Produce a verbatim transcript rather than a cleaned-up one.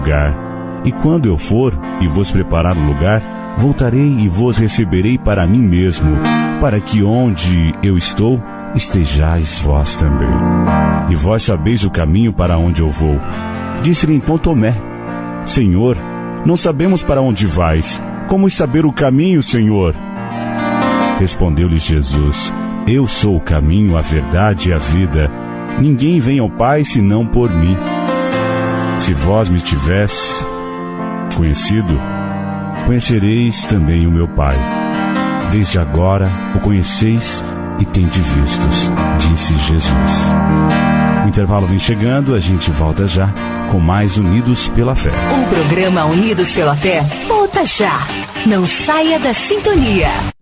lugar. E quando eu for e vos preparar o lugar, voltarei e vos receberei para mim mesmo, para que onde eu estou, estejais vós também. E vós sabeis o caminho para onde eu vou. Disse-lhe então Tomé: Senhor, não sabemos para onde vais. Como saber o caminho, Senhor? Respondeu-lhe Jesus: Eu sou o caminho, a verdade e a vida. Ninguém vem ao Pai senão por mim. Se vós me tivesse conhecido, conhecereis também o meu Pai. Desde agora o conheceis e tendes vistos, disse Jesus. O intervalo vem chegando, a gente volta já com mais Unidos pela Fé. O programa Unidos pela Fé volta já. Não saia da sintonia.